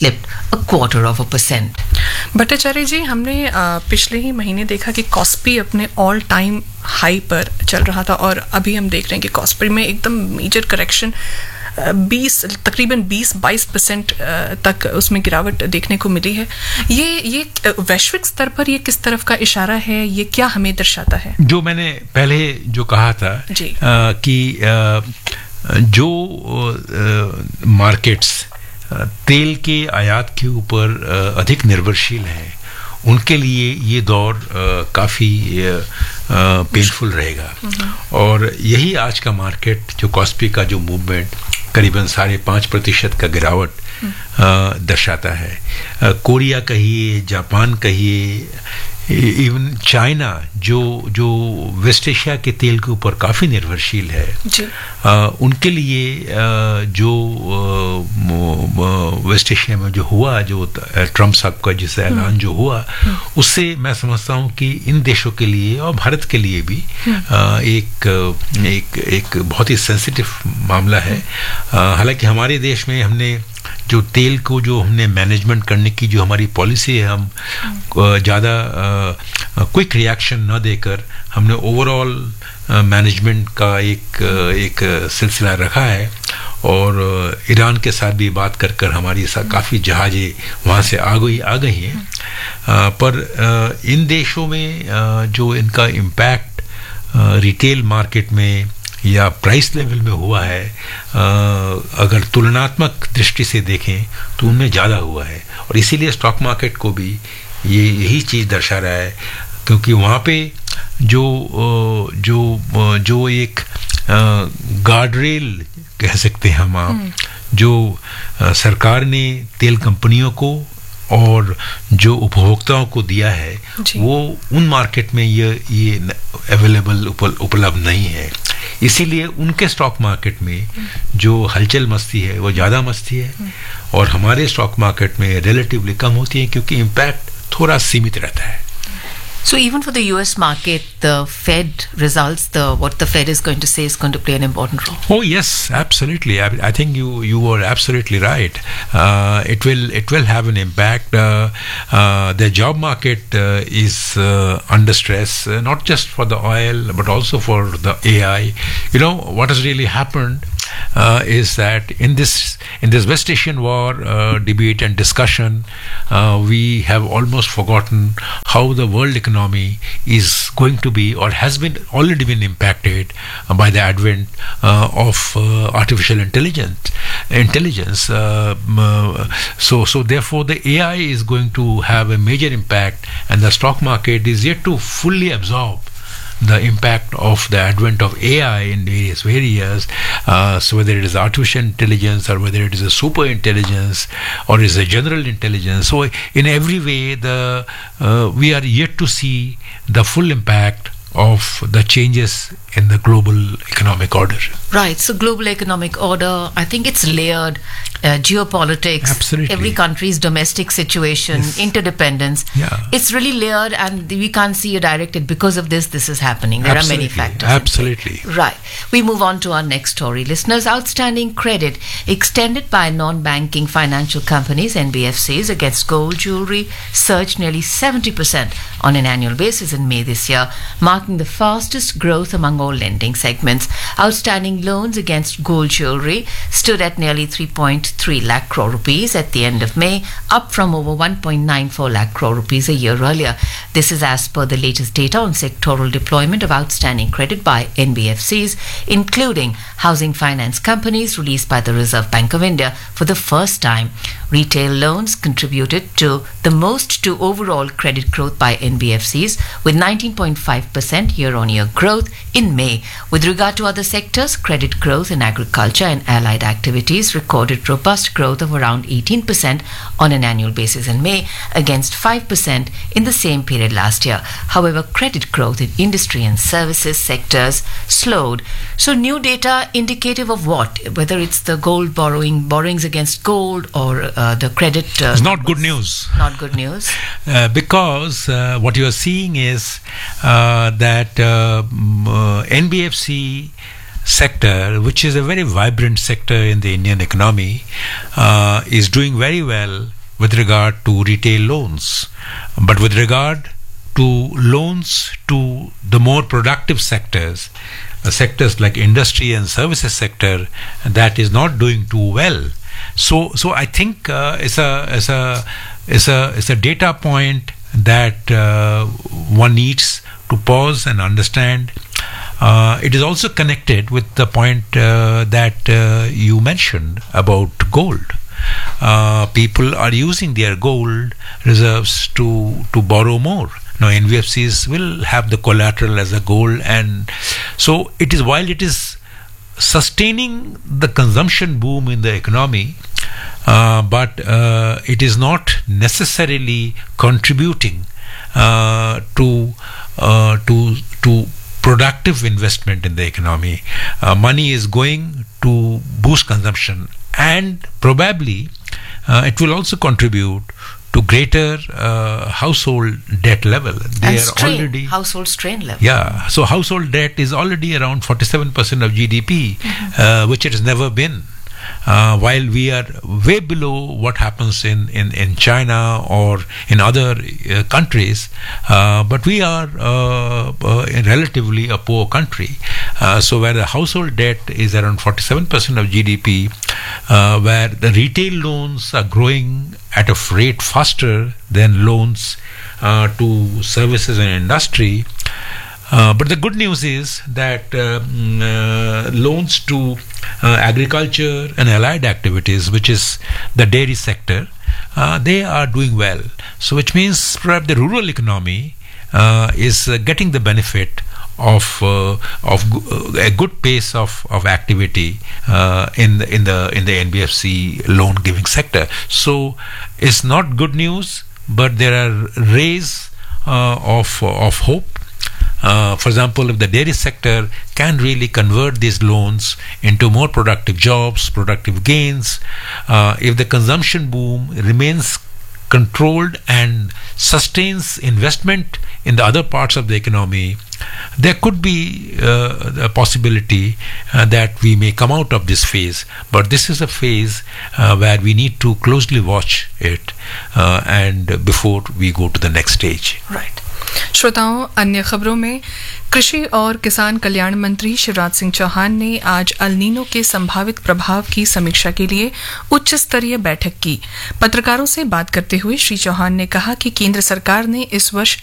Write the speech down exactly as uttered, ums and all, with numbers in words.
slipped a quarter of a percent. Bhattacharya जी, हमने पिछले ही महीने देखा कि कॉस्पी अपने ऑल टाइम हाई पर चल रहा था और अभी हम देख रहे हैं कि कॉस्पी में एकदम मेजर करेक्शन बीस तकरीबन बीस बाईस परसेंट तक उसमें गिरावट देखने को मिली है. ये ये वैश्विक स्तर पर ये किस तरफ का इशारा है, ये क्या हमें दर्शाता है? जो मैंने पहले जो कहा था आ, कि आ, जो मार्केट्स तेल के आयात के ऊपर अधिक निर्भरशील हैं, उनके लिए ये दौर काफ़ी पेनफुल रहेगा. और यही आज का मार्केट, जो कॉस्पी का जो मूवमेंट करीबन साढ़े पाँच प्रतिशत का गिरावट दर्शाता है. कोरिया कहिए, जापान कहिए, इवन चाइना जो जो वेस्ट एशिया के तेल के ऊपर काफ़ी निर्भरशील है, आ, उनके लिए आ, जो आ, वेस्ट एशिया में जो हुआ, जो ट्रम्प साहब का जिससे ऐलान जो हुआ, उससे मैं समझता हूँ कि इन देशों के लिए और भारत के लिए भी आ, एक एक एक बहुत ही सेंसिटिव मामला है. हालांकि हमारे देश में हमने जो तेल को जो हमने मैनेजमेंट करने की जो हमारी पॉलिसी है, हम ज़्यादा क्विक रिएक्शन न देकर हमने ओवरऑल मैनेजमेंट का एक एक सिलसिला रखा है. और ईरान के साथ भी बात कर कर हमारी काफ़ी जहाज़ें वहाँ से आ गई आ गई हैं. पर इन देशों में जो इनका इम्पैक्ट रिटेल मार्केट में या प्राइस लेवल में हुआ है, अगर तुलनात्मक दृष्टि से देखें तो उनमें ज़्यादा हुआ है. और इसीलिए स्टॉक मार्केट को भी ये यही चीज़ दर्शा रहा है, क्योंकि वहाँ पे जो जो जो एक गार्ड रेल कह सकते हैं हम आप, जो सरकार ने तेल कंपनियों को और जो उपभोक्ताओं को दिया है, वो उन मार्केट में ये ये अवेलेबल उपलब्ध नहीं है. इसीलिए उनके स्टॉक मार्केट में जो हलचल मस्ती है वो ज़्यादा मस्ती है, और हमारे स्टॉक मार्केट में रिलेटिवली कम होती है, क्योंकि इम्पैक्ट थोड़ा सीमित रहता है. So even for the U S market, the Fed results, the what the Fed is going to say is going to play an important role. Oh yes, absolutely. I, I think you you were absolutely right. Uh, it will it will have an impact. Uh, uh, the job market uh, is uh, under stress, uh, not just for the oil but also for the A I. You know what has really happened uh, is that in this in this West Asian war uh, debate and discussion, uh, we have almost forgotten how the world economy economy is going to be, or has been already been impacted uh, by the advent uh, of uh, artificial intelligence. Intelligence. Uh, uh, so, so therefore, the A I is going to have a major impact, and the stock market is yet to fully absorb the impact of the advent of A I in various areas. Uh, so whether it is artificial intelligence, or whether it is a super intelligence, or is a general intelligence. So in every way, the uh, we are yet to see the full impact of the changes in the global economic order. Right. So global economic order, I think it's layered. Uh, geopolitics, absolutely, every country's domestic situation, yes, interdependence. Yeah. It's really layered, and we can't see a direct it because of this. This is happening. There absolutely. are many factors. Absolutely. Right. We move on to our next story. Listeners, outstanding credit extended by non-banking financial companies (N B F Cs) against gold jewelry surged nearly seventy percent on an annual basis in May this year, marking the fastest growth among all lending segments. Outstanding loans against gold jewelry stood at nearly three point three lakh crore rupees at the end of May, up from over one point nine four lakh crore rupees a year earlier. This is as per the latest data on sectoral deployment of outstanding credit by N B F Cs, including housing finance companies, released by the Reserve Bank of India for the first time. Retail loans contributed to the most to overall credit growth by N B F Cs, with nineteen point five percent year-on-year growth in May. With regard to other sectors, credit growth in agriculture and allied activities recorded robust growth of around eighteen percent on an annual basis in May, against five percent in the same period last year. However, credit growth in industry and services sectors slowed. So new data indicative of what? Whether it's the gold borrowing, borrowings against gold, or uh, the credit... Uh, it's not good news. Not good news. Uh, because uh, what you are seeing is uh, that uh, uh, N B F C sector, which is a very vibrant sector in the Indian economy, uh, is doing very well with regard to retail loans. But with regard to loans to the more productive sectors, uh, sectors like industry and services sector, that is not doing too well. So, so I think uh, it's a it's a it's a it's a data point that uh, one needs to pause and understand. Uh, it is also connected with the point uh, that uh, you mentioned about gold. Uh, people are using their gold reserves to to borrow more. Now N B F Cs will have the collateral as a gold, and so it is, while it is sustaining the consumption boom in the economy, uh, but uh, it is not necessarily contributing uh, to uh, to to productive investment in the economy. Uh, money is going to boost consumption, and probably uh, it will also contribute to greater uh, household debt level. They and are strain, already household strain level. Yeah, so household debt is already around forty-seven percent of G D P, mm-hmm. uh, which it has never been. Uh, while we are way below what happens in, in, in China or in other uh, countries, uh, but we are uh, uh, relatively a poor country. Uh, so where the household debt is around forty-seven percent of G D P, uh, where the retail loans are growing at a rate faster than loans uh, to services and industry. Uh, but the good news is that uh, uh, loans to uh, agriculture and allied activities, which is the dairy sector, uh, they are doing well. So which means perhaps the rural economy uh, is uh, getting the benefit of uh, of uh, a good pace of, of activity uh, in the in the in the N B F C loan giving sector. So it's not good news, but there are rays uh, of of hope. Uh, for example, if the dairy sector can really convert these loans into more productive jobs, productive gains, uh, if the consumption boom remains controlled and sustains investment in the other parts of the economy, there could be uh, a possibility uh, that we may come out of this phase. But this is a phase uh, where we need to closely watch it uh, and before we go to the next stage. Right. श्रोताओं, अन्य खबरों में कृषि और किसान कल्याण मंत्री शिवराज सिंह चौहान ने आज अल नीनो के संभावित प्रभाव की समीक्षा के लिए उच्च स्तरीय बैठक की। पत्रकारों से बात करते हुए श्री चौहान ने कहा कि केंद्र सरकार ने इस वर्ष